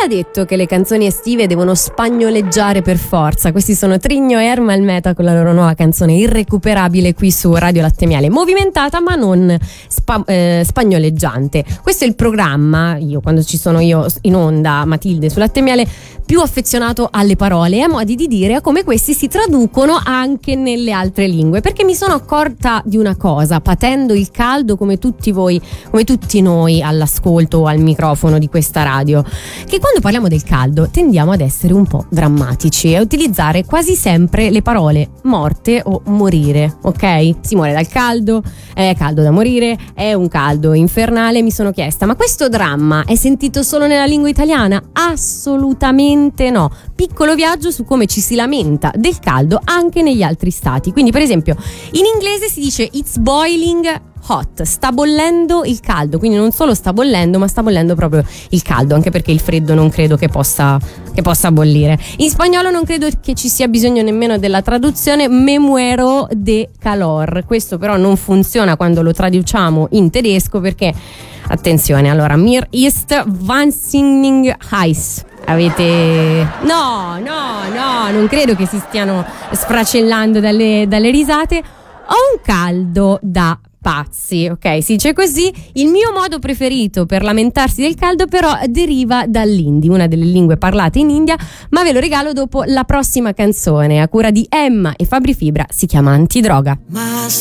l'ha detto che le canzoni estive devono spagnoleggiare per forza? Questi sono Trigno e Ermal Meta con la loro nuova canzone irrecuperabile qui su Radio Latte Miele, movimentata ma non spagnoleggiante. Questo è il programma, io quando ci sono io in onda, Matilde su Latte Miele, più affezionato alle parole e a modi di dire, a come questi si traducono anche nelle altre lingue, perché mi sono accorta di una cosa, patendo il caldo come tutti voi, come tutti noi all'ascolto o al microfono di questa radio, che quando parliamo del caldo tendiamo ad essere un po' drammatici e a utilizzare quasi sempre le parole morte o morire, ok? Si muore dal caldo, è caldo da morire, è un caldo infernale. Mi sono chiesta, ma questo dramma è sentito solo nella lingua italiana? Assolutamente no. Piccolo viaggio su come ci si lamenta del caldo anche negli altri stati. Quindi per esempio in inglese si dice it's boiling hot, sta bollendo il caldo, quindi non solo sta bollendo ma sta bollendo proprio il caldo, anche perché il freddo non credo che possa bollire. In spagnolo non credo che ci sia bisogno nemmeno della traduzione, me muero de calor. Questo però non funziona quando lo traduciamo in tedesco, perché attenzione, allora mir ist wahnsinnig heiß. Avete... No, non credo che si stiano sfracellando dalle risate. Ho un caldo da pazzi, ok, si dice così. Il mio modo preferito per lamentarsi del caldo però deriva dall'Indi, una delle lingue parlate in India, ma ve lo regalo dopo la prossima canzone a cura di Emma e Fabri Fibra, si chiama Antidroga. My